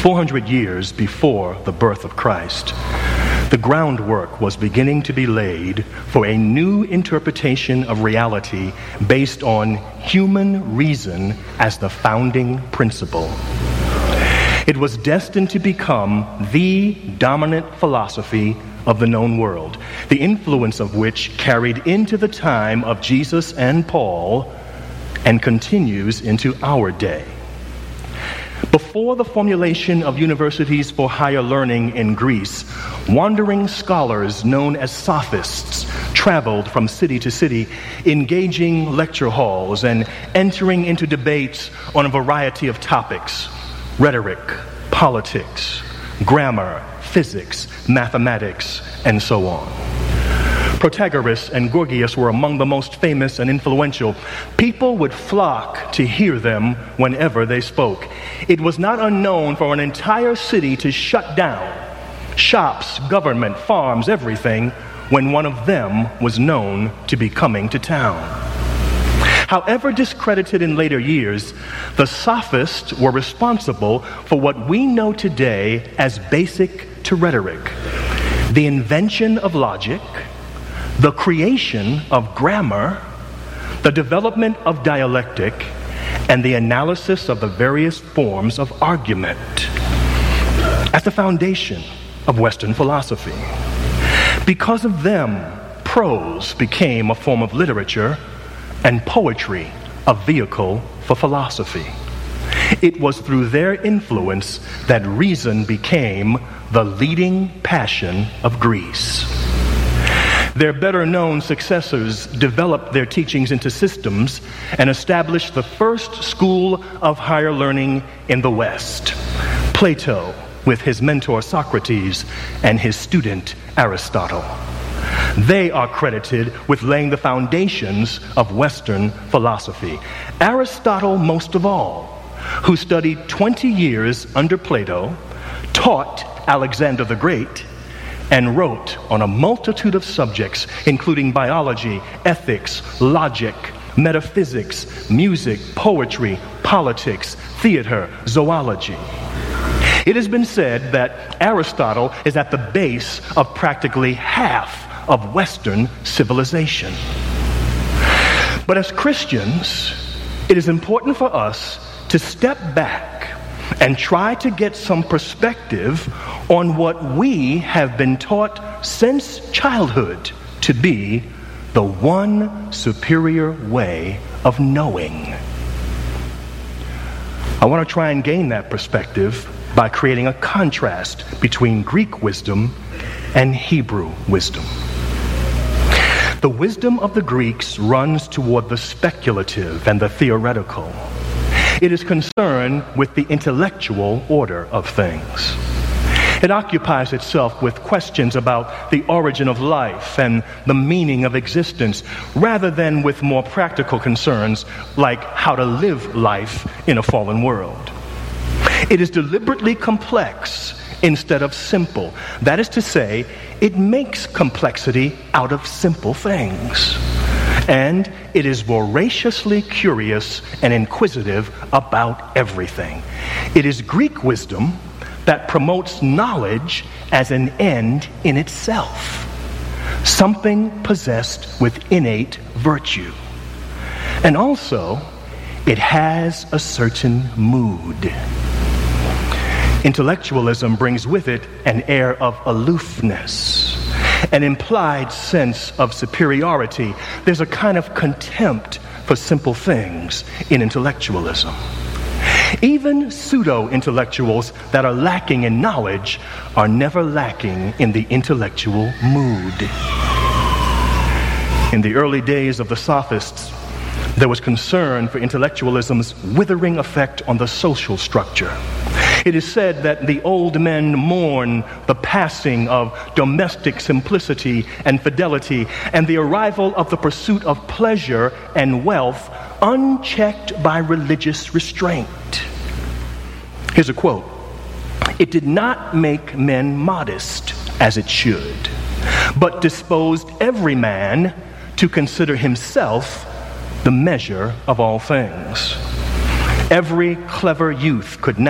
400 years before the birth of Christ, the groundwork was beginning to be laid for a new interpretation of reality based on human reason as the founding principle. It was destined to become the dominant philosophy of the known world, the influence of which carried into the time of Jesus and Paul and continues into our day. Before the formulation of universities for higher learning in Greece, wandering scholars known as sophists traveled from city to city, engaging lecture halls and entering into debates on a variety of topics: rhetoric, politics, grammar, physics, mathematics, and so on. Protagoras and Gorgias were among the most famous and influential. People would flock to hear them whenever they spoke. It was not unknown for an entire city to shut down shops, government, farms, everything, when one of them was known to be coming to town. However discredited in later years, the sophists were responsible for what we know today as basic to rhetoric: the invention of logic, the creation of grammar, the development of dialectic, and the analysis of the various forms of argument at the foundation of Western philosophy. Because of them, prose became a form of literature and poetry a vehicle for philosophy. It was through their influence that reason became the leading passion of Greece. Their better-known successors developed their teachings into systems and established the first school of higher learning in the West: Plato with his mentor Socrates and his student Aristotle. They are credited with laying the foundations of Western philosophy. Aristotle most of all, who studied 20 years under Plato, taught Alexander the Great, and wrote on a multitude of subjects, including biology, ethics, logic, metaphysics, music, poetry, politics, theater, zoology. It has been said that Aristotle is at the base of practically half of Western civilization. But as Christians, it is important for us to step back and try to get some perspective on what we have been taught since childhood to be the one superior way of knowing. I want to try and gain that perspective by creating a contrast between Greek wisdom and Hebrew wisdom. The wisdom of the Greeks runs toward the speculative and the theoretical. It is concerned with the intellectual order of things. It occupies itself with questions about the origin of life and the meaning of existence, rather than with more practical concerns like how to live life in a fallen world. It is deliberately complex instead of simple. That is to say, it makes complexity out of simple things. And it is voraciously curious and inquisitive about everything. It is Greek wisdom that promotes knowledge as an end in itself, something possessed with innate virtue. And also, it has a certain mood. Intellectualism brings with it an air of aloofness, an implied sense of superiority. There's a kind of contempt for simple things in intellectualism. Even pseudo-intellectuals that are lacking in knowledge are never lacking in the intellectual mood. In the early days of the Sophists, there was concern for intellectualism's withering effect on the social structure. It is said that the old men mourn the passing of domestic simplicity and fidelity and the arrival of the pursuit of pleasure and wealth unchecked by religious restraint. Here's a quote: "It did not make men modest as it should, but disposed every man to consider himself the measure of all things. Every clever youth could